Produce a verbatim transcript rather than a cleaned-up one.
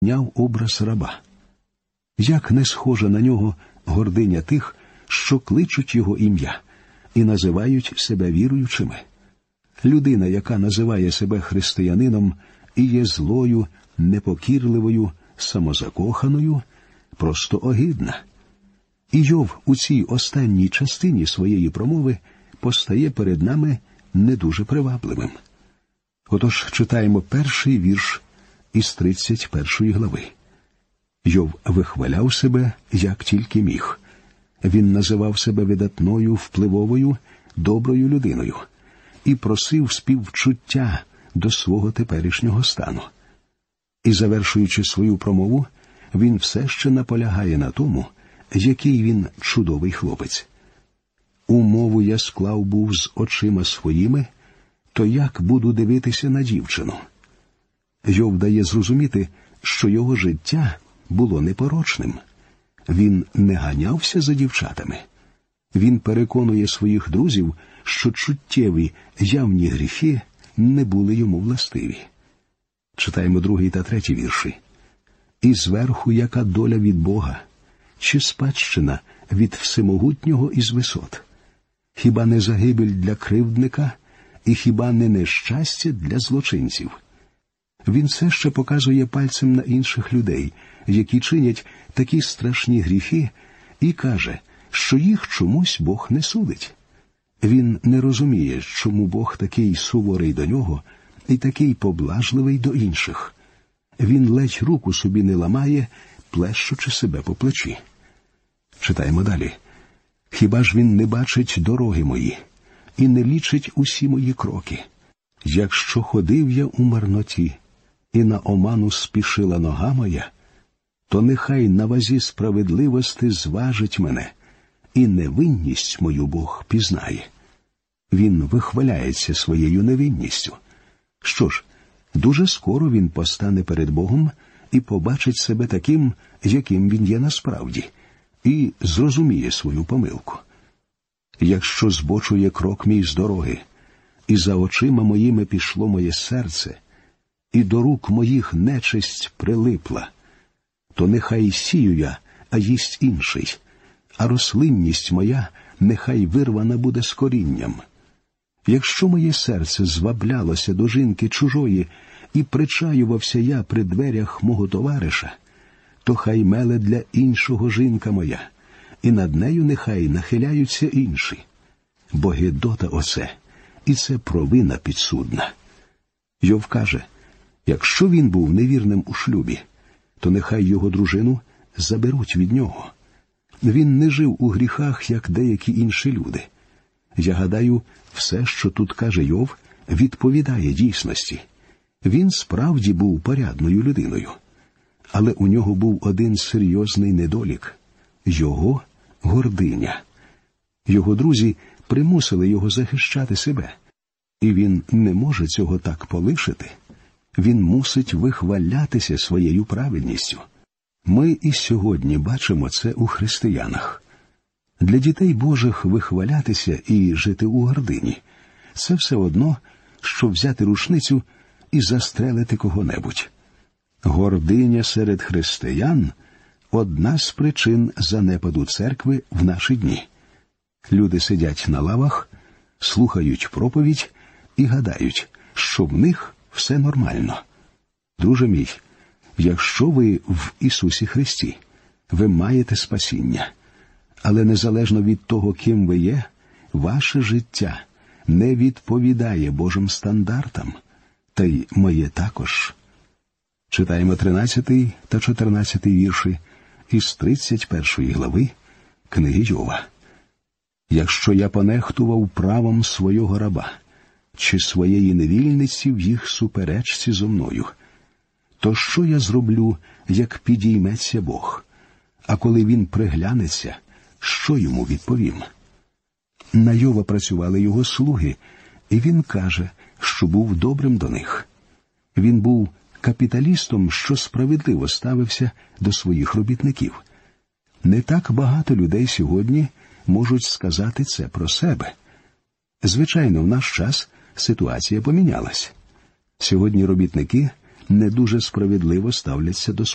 відняв образ раба. Як не схожа на нього гординя тих, що кличуть його ім'я і називають себе віруючими. Людина, яка називає себе християнином і є злою, непокірливою, самозакоханою, просто огидна. І Йов у цій останній частині своєї промови постає перед нами не дуже привабливим. Отож читаємо перший вірш із тридцять першої глави. Йов вихваляв себе, як тільки міг. Він називав себе видатною, впливовою, доброю людиною і просив співчуття до свого теперішнього стану. І, завершуючи свою промову, він все ще наполягає на тому, який він чудовий хлопець. «Умову я склав був з очима своїми, то як буду дивитися на дівчину?» Йов дає зрозуміти, що його життя було непорочним. Він не ганявся за дівчатами. Він переконує своїх друзів, що чуттєві, явні гріхи не були йому властиві. Читаємо другий та третій вірші. «І зверху яка доля від Бога, чи спадщина від всемогутнього із висот? Хіба не загибель для кривдника, і хіба не нещастя для злочинців?» Він все ще показує пальцем на інших людей, які чинять такі страшні гріхи, і каже, що їх чомусь Бог не судить. Він не розуміє, чому Бог такий суворий до нього і такий поблажливий до інших. Він ледь руку собі не ламає, плещучи себе по плечі. Читаємо далі. «Хіба ж він не бачить дороги мої і не лічить усі мої кроки? Якщо ходив я у марноті, і на оману спішила нога моя, то нехай на вазі справедливости зважить мене, і невинність мою Бог пізнає». Він вихваляється своєю невинністю. Що ж, дуже скоро він постане перед Богом і побачить себе таким, яким він є насправді, і зрозуміє свою помилку. «Якщо збочує крок мій з дороги, і за очима моїми пішло моє серце, і до рук моїх нечисть прилипла, то нехай сію я, а їсть інший, а рослинність моя нехай вирвана буде з корінням. Якщо моє серце зваблялося до жінки чужої, і причаювався я при дверях мого товариша, то хай меле для іншого жінка моя, і над нею нехай нахиляються інші. Бо гидота оце, і це провина підсудна». Йов каже, якщо він був невірним у шлюбі, то нехай його дружину заберуть від нього. Він не жив у гріхах, як деякі інші люди. Я гадаю, все, що тут каже Йов, відповідає дійсності. Він справді був порядною людиною. Але у нього був один серйозний недолік – його гординя. Його друзі примусили його захищати себе. І він не може цього так полишити. Він мусить вихвалятися своєю праведністю. Ми і сьогодні бачимо це у християнах. Для дітей Божих вихвалятися і жити у гордині – це все одно, що взяти рушницю і застрелити кого-небудь. Гординя серед християн – одна з причин занепаду церкви в наші дні. Люди сидять на лавах, слухають проповідь і гадають, що в них все нормально. Друже мій, якщо ви в Ісусі Христі, ви маєте спасіння. Але незалежно від того, ким ви є, ваше життя не відповідає Божим стандартам. Та й моє також. Читаємо тринадцятий та чотирнадцятий вірші із тридцять першої глави книги Йова. «Якщо я понехтував правом свого раба, чи своєї невільниці в їх суперечці зо мною, то що я зроблю, як підійметься Бог? А коли він приглянеться, що йому відповім?» На Йова працювали його слуги, і він каже, що був добрим до них. Він був капіталістом, що справедливо ставився до своїх робітників. Не так багато людей сьогодні можуть сказати це про себе. Звичайно, в наш час ситуація помінялась. Сьогодні робітники не дуже справедливо ставляться до